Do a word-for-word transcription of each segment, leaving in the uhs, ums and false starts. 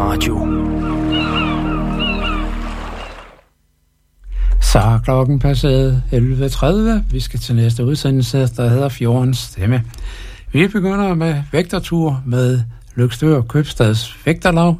Radio. Så er klokken passeret elleve tredive. Vi skal til næste udsendelse, der hedder Fjordens Stemme. Vi begynder med vægtertur med Løgstør Købstads Vægterlag.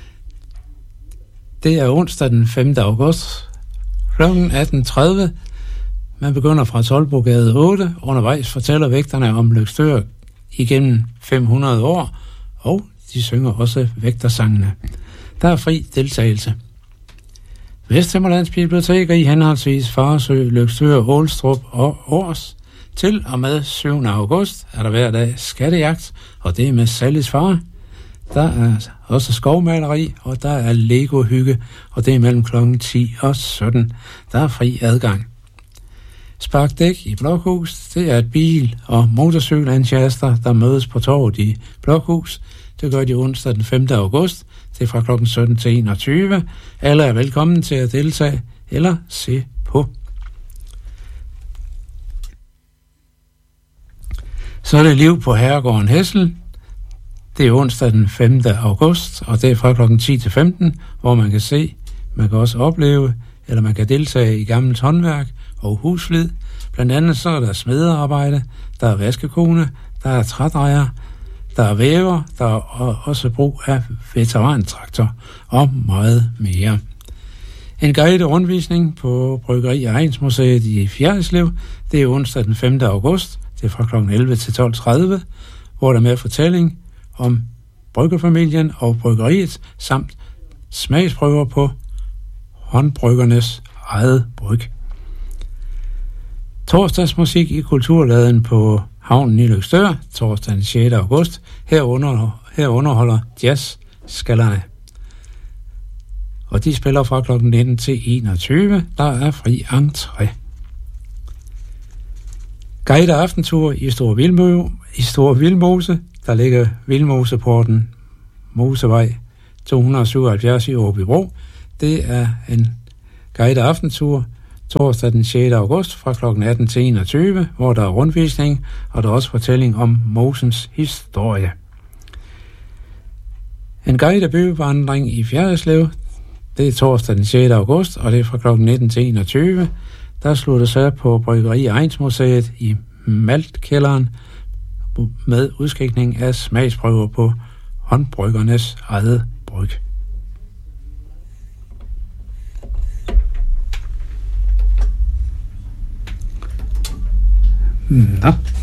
Det er onsdag den femte august klokken atten tredive. Man begynder fra Toldbrogade otte. Undervejs fortæller vægterne om Løgstør igennem fem hundrede år, og de synger også vægtersangene. Der er fri deltagelse. Vesthimmerlands Biblioteker i henholdsvis Farsø, Løgstør, Ålstrup og Års. Til og med syvende august er der hver dag skattejagt, og det er med Sallis far. Der er også skovmaleri, og der er Lego-hygge, og det er mellem klokken ti og sytten. Der er fri adgang. Sparkdæk i Blokhus, det er et bil- og motorcykelentusiaster, der mødes på torvet i Blokhus. Det gør de onsdag den femte august. Det er fra klokken sytten til enogtyve. Alle er velkommen til at deltage eller se på. Så er det liv på Herregården Hessel. Det er onsdag den femte august, og det er fra klokken ti til femten, hvor man kan se, man kan også opleve, eller man kan deltage i gammelt håndværk og husflid. Blandt andet så er der smederarbejde, der er vaskekone, der er trædrejer, der er væver, der er også brug af veterantraktor og meget mere. En guided rundvisning på Bryggeri- og Egnsmuseet i Fjerritslev, det er onsdag den femte august, det er fra klokken elleve til tolv tredive, hvor der er med fortælling om bryggerfamilien og bryggeriet, samt smagsprøver på håndbryggernes eget bryg. Torsdagsmusik i Kulturladen på Havnen i Løgstør, torsdag den sjette august. Her, under, her underholder jazzskallerne. Og de spiller fra klokken nitten til enogtyve. Der er fri entré. Guide aftentur i Store Vildmose, i Store Vildmose. Der ligger Vildmoseporten, Mosevej to hundrede syvoghalvfjerds i Åbybro. Det er en guide aftentur torsdag den sjette august fra klokken atten til enogtyve, hvor der er rundvisning, og der er også fortælling om Mosens historie. En guide byvandring i Fjerritslev, det er torsdag den sjette august, og det er fra klokken nitten til enogtyve. Der slutter sig på Bryggeri- og Egnsmuseet i Maltkælderen med udskikning af smagsprøver på håndbryggernes eget bryg. Nå.